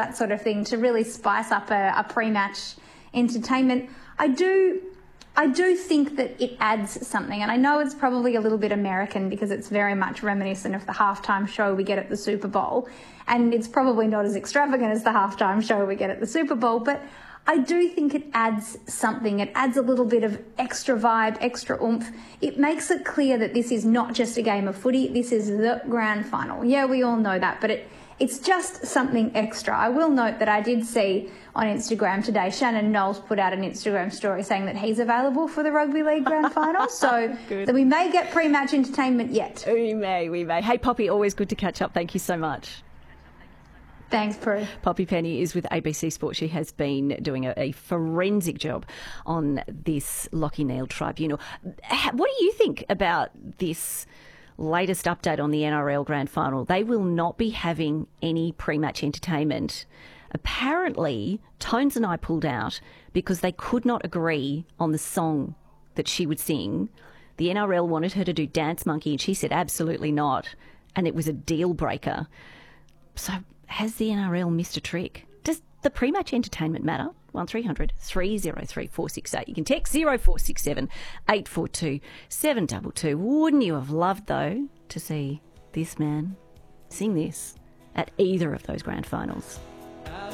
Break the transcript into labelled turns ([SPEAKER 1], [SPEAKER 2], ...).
[SPEAKER 1] that sort of thing to really spice up a pre-match entertainment. I do think that it adds something, and I know it's probably a little bit American because it's very much reminiscent of the halftime show we get at the Super Bowl, and it's probably not as extravagant as the halftime show we get at the Super Bowl, but I do think it adds something. It adds a little bit of extra vibe, extra oomph. It makes it clear that this is not just a game of footy, this is the grand final. Yeah, we all know that, but it's just something extra. I will note that I did see on Instagram today, Shannon Knowles put out an Instagram story saying that he's available for the Rugby League Grand Final, so that we may get pre-match entertainment yet.
[SPEAKER 2] We may. Hey, Poppy, always good to catch up. Thank you so much.
[SPEAKER 1] Thanks, Prue.
[SPEAKER 2] Poppy Penny is with ABC Sport. She has been doing a forensic job on this Lachie Neale tribunal. What do you think about this latest update on the NRL Grand Final? They will not be having any pre-match entertainment. Apparently, Tones and I pulled out because they could not agree on the song that she would sing. The NRL wanted her to do Dance Monkey and she said absolutely not, and it was a deal breaker. So has the NRL missed a trick? Does the pre-match entertainment matter? 1300 303 468. You can text 0467 842 722. Wouldn't you have loved, though, to see this man sing this at either of those grand finals?